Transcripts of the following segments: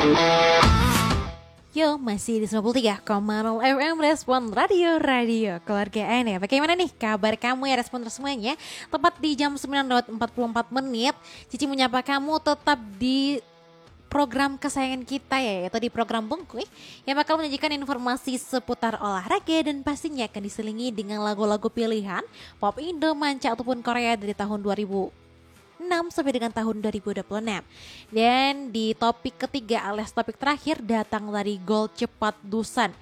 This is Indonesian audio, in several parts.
Yo, masih di 93,0 FM Respon Radio Keluarga Anda. Bagaimana nih kabar kamu ya responder semuanya? Tepat di jam 9:44. Cici menyapa kamu tetap di program kesayangan kita ya, yaitu di program Bungkuy yang bakal menyajikan informasi seputar olahraga dan pastinya akan diselingi dengan lagu-lagu pilihan pop Indo, manca ataupun Korea dari tahun 2006 sampai dengan tahun 2026. Dan di topik ketiga alias topik terakhir datang dari gol cepat Dusan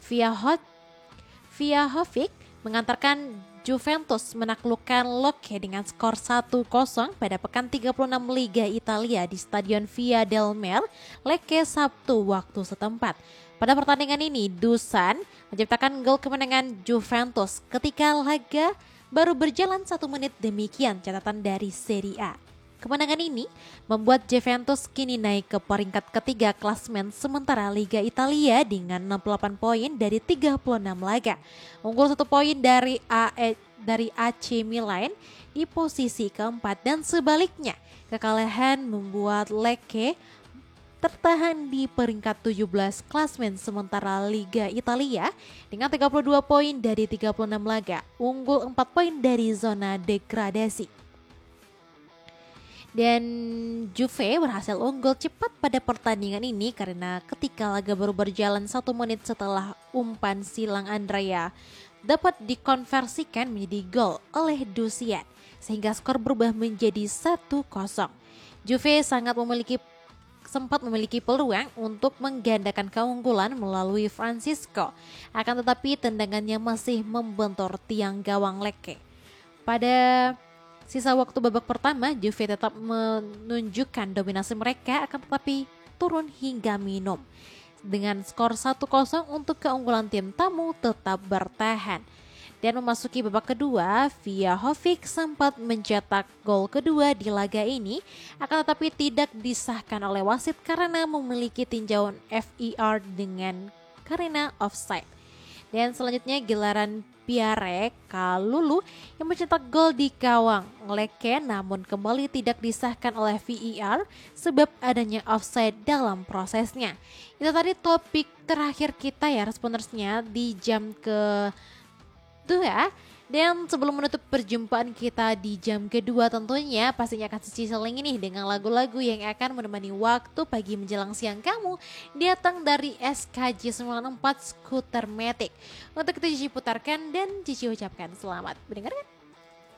via Hovik mengantarkan Juventus menaklukkan Lecce dengan skor 1-0 pada pekan 36 Liga Italia di Stadion Via del Mar, Lecce Sabtu waktu setempat. Pada pertandingan ini, Dusan menciptakan gol kemenangan Juventus ketika laga baru berjalan 1 menit, demikian catatan dari Serie A. Kemenangan ini membuat Juventus kini naik ke peringkat ketiga klasemen sementara Liga Italia dengan 68 poin dari 36 laga. Unggul 1 poin dari AC Milan di posisi keempat dan sebaliknya. Kekalahan membuat Lecce tertahan di peringkat 17 klasemen sementara Liga Italia dengan 32 poin dari 36 laga. Unggul 4 poin dari zona degradasi. Dan Juve berhasil unggul cepat pada pertandingan ini karena ketika laga baru berjalan 1 menit setelah umpan silang Andrea dapat dikonversikan menjadi gol oleh Dusan sehingga skor berubah menjadi 1-0. Juve sempat memiliki peluang untuk menggandakan keunggulan melalui Francisco, akan tetapi tendangannya masih membentur tiang gawang Lecce. Pada sisa waktu babak pertama, Juve tetap menunjukkan dominasi mereka akan tetapi turun hingga minum. Dengan skor 1-0 untuk keunggulan tim tamu tetap bertahan. Dan memasuki babak kedua, Via Hovik sempat mencetak gol kedua di laga ini, akan tetapi tidak disahkan oleh wasit karena memiliki tinjauan VAR karena offside. Dan selanjutnya giliran Pierre Kalulu yang mencetak gol di gawang Lecce namun kembali tidak disahkan oleh VAR sebab adanya offside dalam prosesnya. Itu tadi topik terakhir kita ya respondersnya di jam kedua. Dan sebelum menutup perjumpaan kita di jam kedua tentunya pastinya akan Cici selingi nih dengan lagu-lagu yang akan menemani waktu pagi menjelang siang kamu. Datang dari SKJ 94 Scooter Matic. Untuk itu Cici putarkan dan Cici ucapkan selamat mendengarkan.